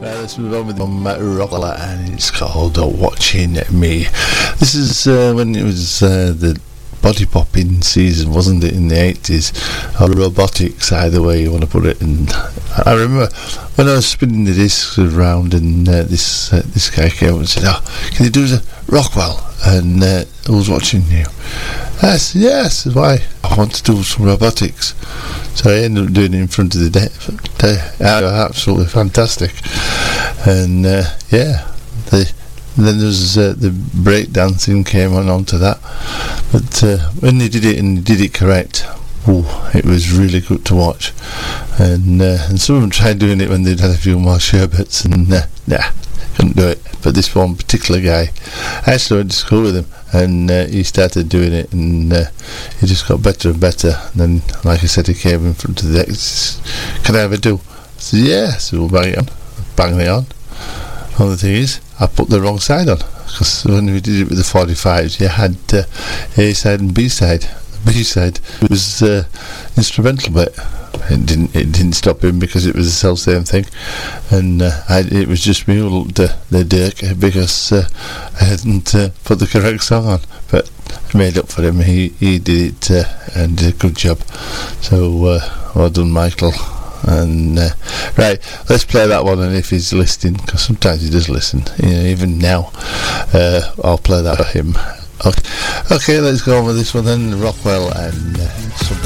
Let's move on with Rockwell, and it's called Watching Me. This is when it was the body popping season, wasn't it, in the 80s, or robotics, either way you want to put it. And I remember when I was spinning the discs around, and this guy came up and said, can you do the Rockwell? And who's watching you? I said, yes, why? I want to do some robotics. So I ended up doing it in front of the absolutely fantastic. And then there was the break dancing came on to that. But when they did it, and they did it correct, it was really good to watch. And some of them tried doing it when they'd had a few more sherbets, and couldn't do it. But this one particular guy, I actually went to school with him, and he started doing it, and he just got better and better. And then, like I said, he came in front of the X. Can I ever do? I said, yeah. So we'll bang it on. Bang it on. Only thing is, I put the wrong side on, because when we did it with the 45s, you had A side and B side. The B side was instrumental bit. It didn't stop him, because it was the self-same thing, and it was just me who looked the dirk, because I hadn't put the correct song on. But I made up for him. He did it and did a good job. So well done, Michael. And right, let's play that one, and if he's listening, because sometimes he does listen, even now, I'll play that for him. Okay, let's go on with this one then, Rockwell and